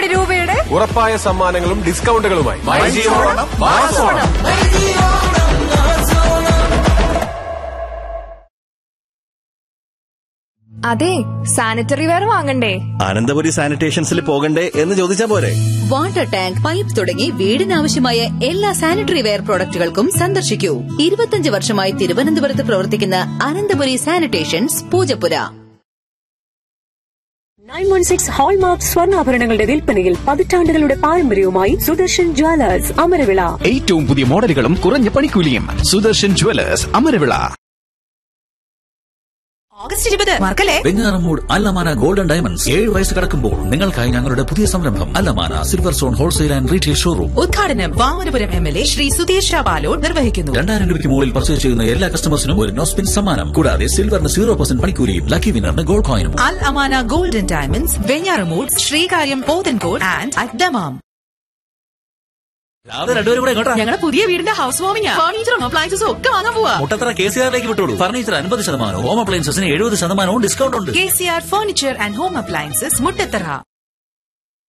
കോടി രൂപയുടെ ഉറപ്പായ സമ്മാനങ്ങളും ഡിസ്കൗണ്ടുകളുമായി. അതെ, സാനിറ്ററി വെയർ വാങ്ങണ്ടേ? അനന്തപുരി സാനിറ്റേഷൻസിൽ പോകണ്ടേ എന്ന് ചോദിച്ചാ പോരെ. വാട്ടർ ടാങ്ക്, പൈപ്പ് തുടങ്ങി വീടിനാവശ്യമായ എല്ലാ സാനിറ്ററി വെയർ പ്രോഡക്റ്റുകൾക്കും സന്ദർശിക്കൂ. 25 വർഷമായി തിരുവനന്തപുരത്ത് പ്രവർത്തിക്കുന്ന അനന്തപുരി സാനിറ്റേഷൻസ്, പൂജപ്പുര. 916 ഹോൾമാർക്ക് സ്വർണ്ണാഭരണങ്ങളുടെ വിൽപ്പനയിൽ പതിറ്റാണ്ടുകളുടെ പാരമ്പര്യവുമായി സുദർശൻ ജ്വല്ലേഴ്സ്, അമരവിള. ഏറ്റവും പുതിയ മോഡലുകളും കുറഞ്ഞ പണിക്കൂലിയും. സുദർശൻ ജ്വല്ലേഴ്സ്, അമരവിള. ഓഗസ്റ്റ് 20 മറക്കല്ലേ. വെഞ്ഞാറമൂട് അല്ലമാന ഗോൾഡൻ ഡയമണ്ട്സ് 7 വയസ്സ് കടക്കുമ്പോൾ നിങ്ങൾക്കായി ഞങ്ങളുടെ പുതിയ സംരംഭം അല്ലമാന silver zone wholesale and retail showroom. ഉദ്ഘാടനം വാമനപുരം MLA ശ്രീ സുധീർ ഷാബാലോഡ് നിർവഹിക്കുന്നു. 2000 രൂപയ്ക്ക് മുകളിൽ പർച്ചേസ് ചെയ്യുന്ന എല്ലാ കസ്റ്റമേഴ്സിനും ഒരു നോസ്പിൻ സമ്മാനം. കൂടാതെ സിൽവറിന് 0% പണിക്കൂലിയും lucky വിന്നറിന് gold കോയിനും. Al Amana golden diamonds, Venjaramoodu, Sreekaryam, Pothencode and at Dammam. ഞങ്ങളുടെ പുതിയ വീടിന്റെ ഹൗസ് വാമിംഗ്, ഫർണിച്ചറും അപ്ലയൻസസും ഒക്കെ വാങ്ങാൻ പോവാ. മുട്ടത്തറ KCR-ലേക്ക് വിട്ടോളൂ. ഫർണിച്ചർ 50%, ഹോം അപ്ലയൻസസിന് 70% ഡിസ്കൗണ്ട് ഉണ്ട്. KCR furniture and home appliances, Muttathara.